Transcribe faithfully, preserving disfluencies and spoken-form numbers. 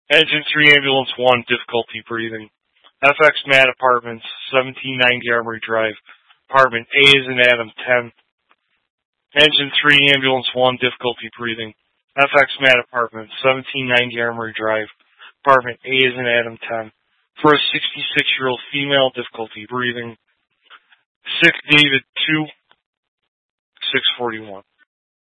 Engine three, Ambulance one, difficulty breathing. F X Matt Apartments, seventeen ninety Armory Drive. Apartment A is in Adam, ten. Engine three, Ambulance one, difficulty breathing. F X Matt Apartments, seventeen ninety Armory Drive. Apartment A is in Adam, ten. For a sixty-six-year-old female, difficulty breathing. six David two, six forty-one.